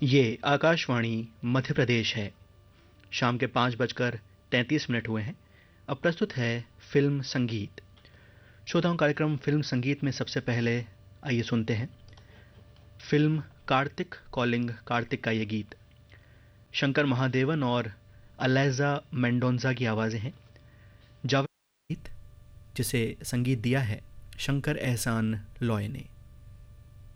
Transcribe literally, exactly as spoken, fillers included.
ये आकाशवाणी मध्य प्रदेश है। शाम के पाँच बजकर तैंतीस मिनट हुए हैं। अब प्रस्तुत है फिल्म संगीत। श्रोताओं, कार्यक्रम फिल्म संगीत में सबसे पहले आइए सुनते हैं फिल्म कार्तिक कॉलिंग कार्तिक का ये गीत। शंकर महादेवन और अलाइजा मेंडोंजा की आवाज़ें हैं। जावेद गीत जिसे संगीत दिया है शंकर एहसान लॉय ने।